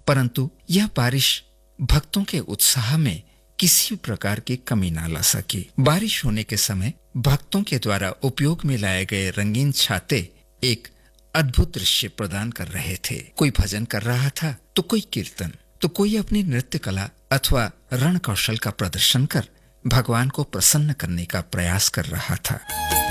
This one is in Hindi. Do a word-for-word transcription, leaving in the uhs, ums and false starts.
परंतु यह बारिश भक्तों के उत्साह में किसी प्रकार की कमी ना ला सकी। बारिश होने के समय भक्तों के द्वारा उपयोग में लाए गए रंगीन छाते एक अद्भुत दृश्य प्रदान कर रहे थे। कोई भजन कर रहा था तो कोई कीर्तन, तो कोई अपनी नृत्य कला अथवा रण कौशल का प्रदर्शन कर भगवान को प्रसन्न करने का प्रयास कर रहा था।